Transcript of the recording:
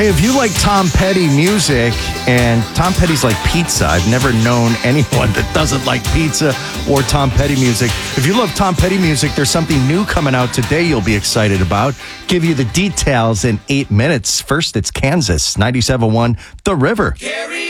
Hey, if you like Tom Petty music, and Tom Petty's like pizza, I've never known anyone that doesn't like pizza or Tom Petty music. If you love Tom Petty music, there's something new coming out today you'll be excited about. Give you the details in 8 minutes. First, it's Kansas, 97.1 The River.